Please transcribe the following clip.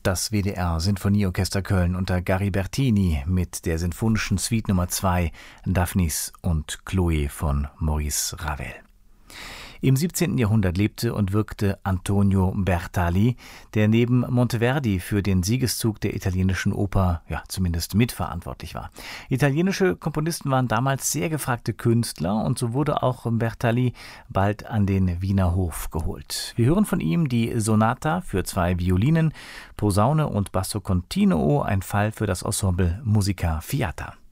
das WDR Sinfonieorchester Köln unter Gary Bertini mit der Sinfonischen Suite Nummer 2 Daphnis und Chloe von Maurice Ravel. Im 17. Jahrhundert lebte und wirkte Antonio Bertali, der neben Monteverdi für den Siegeszug der italienischen Oper zumindest mitverantwortlich war. Italienische Komponisten waren damals sehr gefragte Künstler und so wurde auch Bertali bald an den Wiener Hof geholt. Wir hören von ihm die Sonata für 2 Violinen, Posaune und Basso Continuo, ein Fall für das Ensemble Musica Fiata.